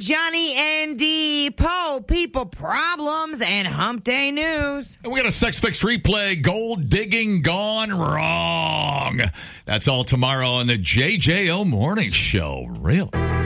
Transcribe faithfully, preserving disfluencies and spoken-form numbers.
Johnny and Depot, people problems, and hump day news. And we got a Sex Fix replay, gold digging gone wrong. That's all tomorrow on the J J O Morning Show. Really?